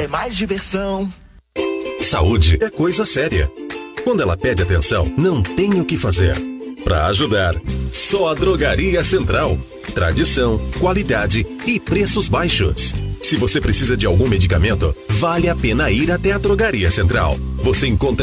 é mais diversão. Saúde é coisa séria. Quando ela pede atenção, não tem o que fazer. Para ajudar, só a Drogaria Central. Tradição, qualidade e preços baixos. Se você precisa de algum medicamento, vale a pena ir até a Drogaria Central. Você encontra